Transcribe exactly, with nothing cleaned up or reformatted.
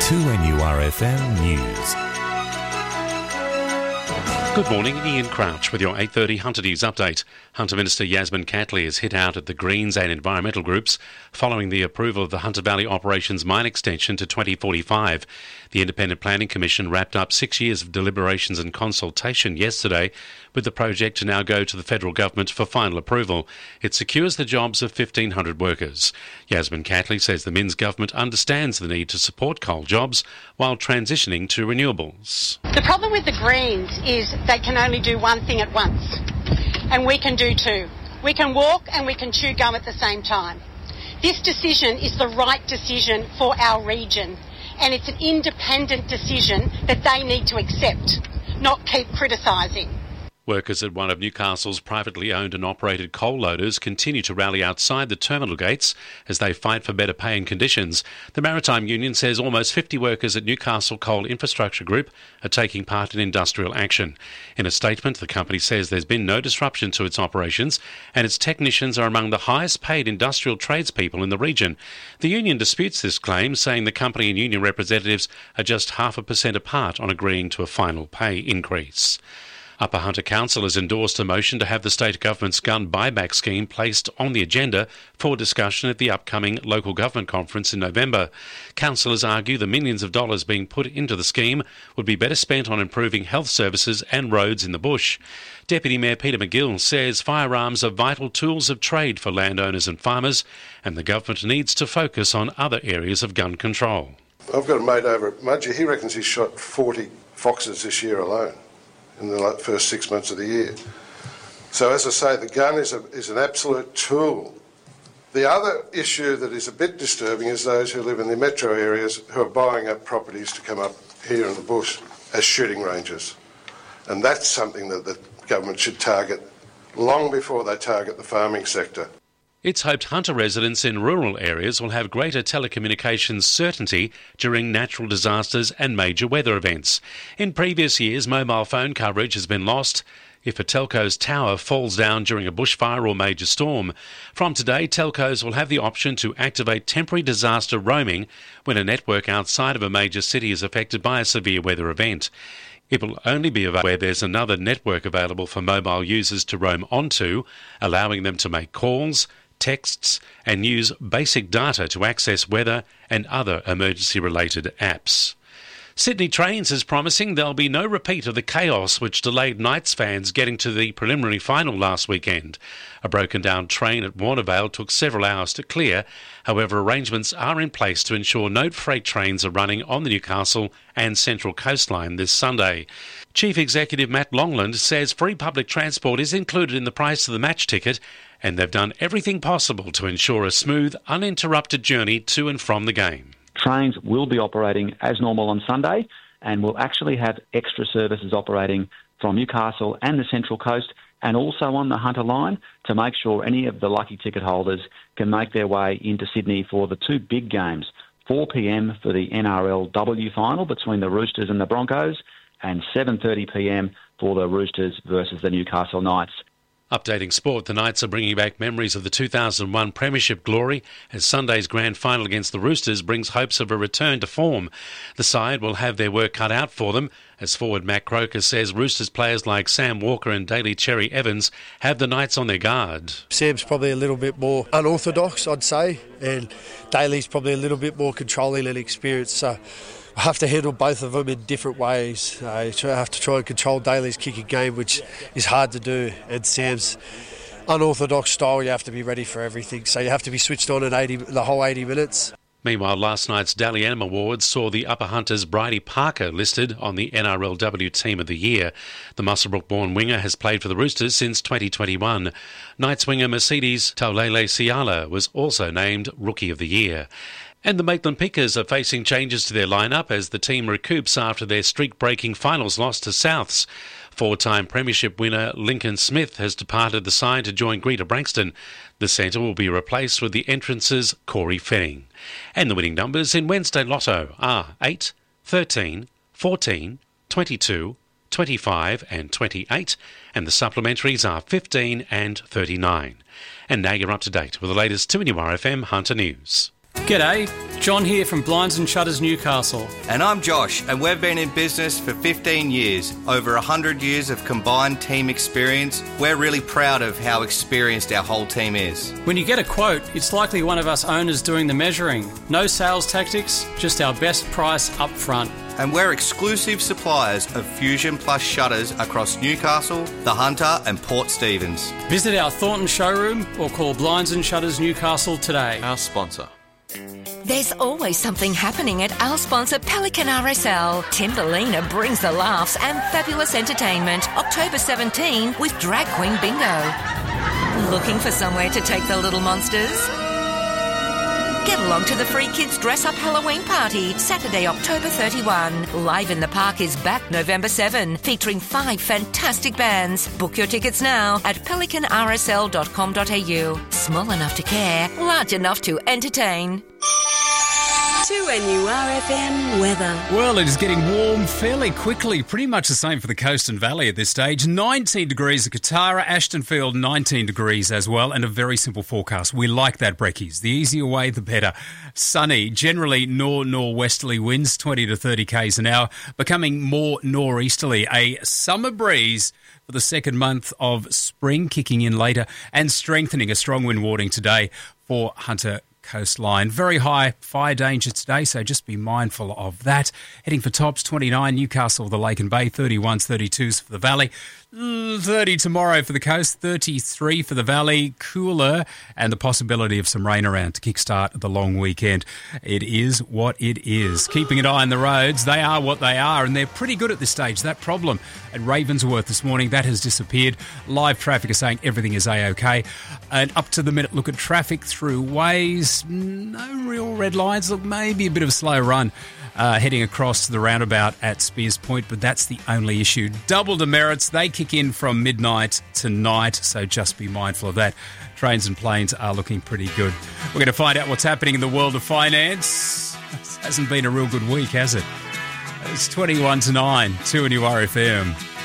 two N U R F M News. Good morning, Ian Crouch with your eight thirty Hunter News update. Hunter Minister Yasmin Catley has hit out at the Greens and environmental groups following the approval of the Hunter Valley Operations mine extension to twenty forty-five. The Independent Planning Commission wrapped up six years of deliberations and consultation yesterday, with the project to now go to the federal government for final approval. It secures the jobs of fifteen hundred workers. Yasmin Catley says the Minns government understands the need to support coal jobs while transitioning to renewables. The problem with the Greens is they can only do one thing at once, and we can do two. We can walk and we can chew gum at the same time. This decision is the right decision for our region, and it's an independent decision that they need to accept, not keep criticising. Workers at one of Newcastle's privately owned and operated coal loaders continue to rally outside the terminal gates as they fight for better pay and conditions. The Maritime Union says almost fifty workers at Newcastle Coal Infrastructure Group are taking part in industrial action. In a statement, the company says there's been no disruption to its operations and its technicians are among the highest paid industrial tradespeople in the region. The union disputes this claim, saying the company and union representatives are just half a percent apart on agreeing to a final pay increase. Upper Hunter Council has endorsed a motion to have the state government's gun buyback scheme placed on the agenda for discussion at the upcoming local government conference in November. Councillors argue the millions of dollars being put into the scheme would be better spent on improving health services and roads in the bush. Deputy Mayor Peter McGill says firearms are vital tools of trade for landowners and farmers, and the government needs to focus on other areas of gun control. I've got a mate over at Mudgee. He reckons he's shot forty foxes this year alone, in the first six months of the year. So as I say, the gun is, a, is an absolute tool. The other issue that is a bit disturbing is those who live in the metro areas who are buying up properties to come up here in the bush as shooting ranges. And that's something that the government should target long before they target the farming sector. It's hoped Hunter residents in rural areas will have greater telecommunications certainty during natural disasters and major weather events. In previous years, mobile phone coverage has been lost if a telco's tower falls down during a bushfire or major storm. From today, telcos will have the option to activate temporary disaster roaming when a network outside of a major city is affected by a severe weather event. It will only be available where there's another network available for mobile users to roam onto, allowing them to make calls, texts and use basic data to access weather and other emergency-related apps. Sydney Trains is promising there'll be no repeat of the chaos which delayed Knights fans getting to the preliminary final last weekend. A broken-down train at Warnervale took several hours to clear. However, arrangements are in place to ensure no freight trains are running on the Newcastle and Central Coastline this Sunday. Chief Executive Matt Longland says free public transport is included in the price of the match ticket, and they've done everything possible to ensure a smooth, uninterrupted journey to and from the game. Trains will be operating as normal on Sunday, and we'll actually have extra services operating from Newcastle and the Central Coast and also on the Hunter line to make sure any of the lucky ticket holders can make their way into Sydney for the two big games, four p.m. for the N R L W final between the Roosters and the Broncos and seven thirty p.m. for the Roosters versus the Newcastle Knights. Updating sport, the Knights are bringing back memories of the two thousand one Premiership glory as Sunday's grand final against the Roosters brings hopes of a return to form. The side will have their work cut out for them, as forward Matt Croker says Roosters players like Sam Walker and Daly Cherry Evans have the Knights on their guard. Sam's probably a little bit more unorthodox, I'd say, and Daly's probably a little bit more controlling and experienced, so I have to handle both of them in different ways. I have to try and control Daly's kicking game, which is hard to do, and Sam's unorthodox style, you have to be ready for everything. So you have to be switched on at eighty, the whole eighty minutes. Meanwhile, last night's Dally M Awards saw the Upper Hunters' Bridie Parker listed on the N R L W Team of the Year. The Muswellbrook-born winger has played for the Roosters since twenty twenty-one. Knights winger Mercedes Taulele Siala was also named Rookie of the Year. And the Maitland Pickers are facing changes to their lineup as the team recoups after their streak-breaking finals loss to Souths. Four-time premiership winner Lincoln Smith has departed the side to join Greta Branxton. The centre will be replaced with the entrance's Corey Fenning. And the winning numbers in Wednesday Lotto are eight, thirteen, fourteen, twenty-two, twenty-five and twenty-eight, and the supplementaries are fifteen and thirty-nine. And now you're up to date with the latest two N U R F M Hunter News. G'day, John here from Blinds and Shutters Newcastle. And I'm Josh, and we've been in business for fifteen years, over one hundred years of combined team experience. We're really proud of how experienced our whole team is. When you get a quote, it's likely one of us owners doing the measuring. No sales tactics, just our best price up front. And we're exclusive suppliers of Fusion Plus shutters across Newcastle, The Hunter and Port Stephens. Visit our Thornton showroom or call Blinds and Shutters Newcastle today. Our sponsor. There's always something happening at our sponsor Pelican R S L. Timberlina brings the laughs and fabulous entertainment October seventeenth with Drag Queen Bingo. Looking for somewhere to take the little monsters? Get along to the Free Kids Dress Up Halloween Party, Saturday, October thirty-first. Live in the Park is back November seventh, featuring five fantastic bands. Book your tickets now at pelican r s l dot com dot a u. Small enough to care, large enough to entertain. two N U R F M weather. Well, it is getting warm fairly quickly. Pretty much the same for the coast and valley at this stage. nineteen degrees at Katara, Ashtonfield nineteen degrees as well, and a very simple forecast. We like that, brekkies. The easier way, the better. Sunny, generally nor-norwesterly winds, twenty to thirty k's an hour, becoming more nor'easterly. A summer breeze for the second month of spring kicking in later and strengthening. A strong wind warning today for Hunter coastline. Very high fire danger today, so just be mindful of that. Heading for tops, twenty-nine, Newcastle, the Lake and Bay, thirty-ones, thirty-twos for the valley. thirty tomorrow for the coast, thirty-three for the valley, cooler, and the possibility of some rain around to kickstart the long weekend. It is what it is. Keeping an eye on the roads, they are what they are, and they're pretty good at this stage. That problem at Ravensworth this morning, that has disappeared. Live traffic is saying everything is A-OK. And up to the minute look at traffic through ways, no real red lines. Look, maybe a bit of a slow run Uh, heading across to the roundabout at Spears Point, but that's the only issue. Double demerits, they kick in from midnight tonight, so just be mindful of that. Trains and planes are looking pretty good. We're going to find out what's happening in the world of finance. It hasn't been a real good week, has it? It's twenty-one to nine, two N U R F M.